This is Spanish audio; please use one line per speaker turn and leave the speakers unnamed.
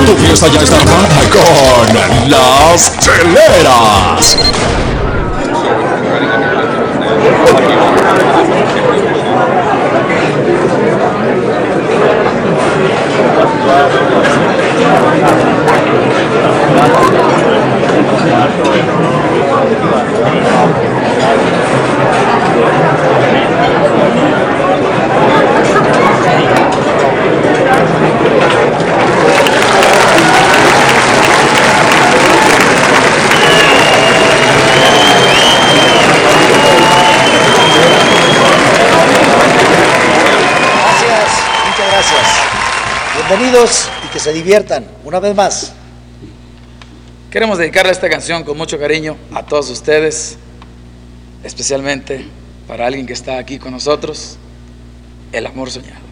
Tu fiesta ya está armada con las cheleras.
Bienvenidos y que se diviertan una vez más.
Queremos dedicarle esta canción con mucho cariño a todos ustedes, especialmente para alguien que está aquí con nosotros, El Amor Soñado.